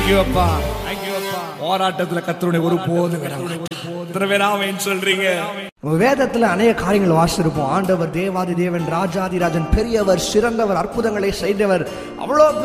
Thank you அப்பா. போராட்டத்துல கர்த்தருடைய ஒரு போதும் சொல்றீங்க. வேதத்துல அநேக காரியங்கள் வாசிச்சிருப்போம். ஆண்டவர் தேவாதி தேவன், ராஜாதி ராஜன், பெரியவர், சிறந்தவர், அற்புதங்களை செய்தவர், அவ்வளோ